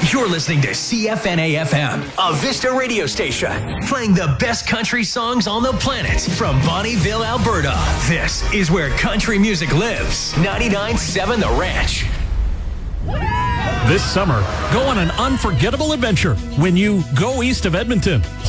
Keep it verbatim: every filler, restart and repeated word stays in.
You're listening to C F N A F M, a Vista radio station, playing the best country songs on the planet from Bonnieville, Alberta. This is where country music lives. ninety-nine point seven The Ranch. This summer, go on an unforgettable adventure when you go east of Edmonton.